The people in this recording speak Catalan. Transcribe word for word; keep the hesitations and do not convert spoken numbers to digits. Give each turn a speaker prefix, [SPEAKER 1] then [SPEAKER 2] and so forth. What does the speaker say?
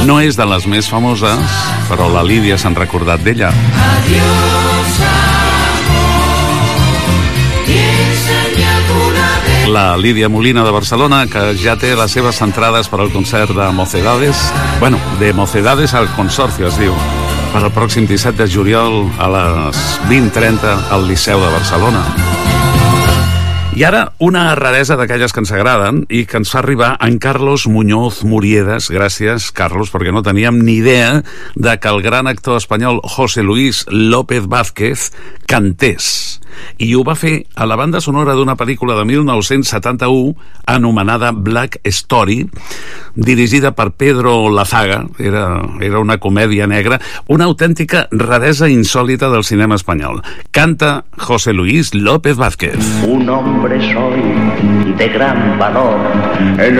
[SPEAKER 1] No és de les més famoses, però la Lídia s'han recordat d'ella. La Lídia Molina de Barcelona, que ja té les seves entrades per al concert de Mocedades. Bueno, de Mocedades al Consorcio, es diu. Per al pròxim disset de juliol a les vint trenta al Liceu de Barcelona. I ara, una raresa d'aquelles que ens agraden i que ens fa arribar en Carlos Muñoz Muriedas. Gràcies, Carlos, perquè no teníem ni idea de que el gran actor espanyol José Luis López Vázquez cantés. I ho va fer a la banda sonora d'una pel·lícula de mil nou-cents setanta-u anomenada Black Story, dirigida per Pedro Lazaga. Era, era una comèdia negra, una autèntica raresa insòlita del cinema espanyol. Canta José Luis López Vázquez.
[SPEAKER 2] Un hombre soy de gran valor en